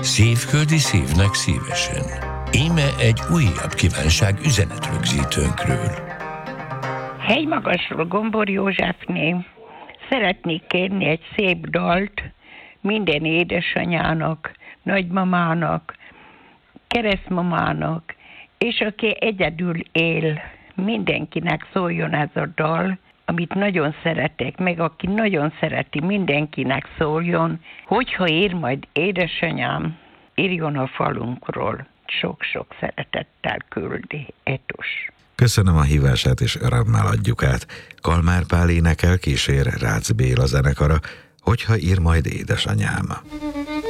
Szívföldi szívnek szívesen. Íme egy újabb kívánság üzenetrögzítőnkről. Hegymagasról Gombor Józsefné szeretnék kérni egy szép dalt minden édesanyának, nagymamának, keresztmamának, és aki egyedül él, mindenkinek szóljon ez a dal, amit nagyon szeretek, meg aki nagyon szereti, mindenkinek szóljon, hogyha ír majd édesanyám, írjon a falunkról. Sok-sok szeretettel küldi, Etus. Köszönöm a hívását, és örömmel adjuk át. Kalmár Pál énekel, kísér Rácz Béla zenekara, hogyha ír majd édesanyám.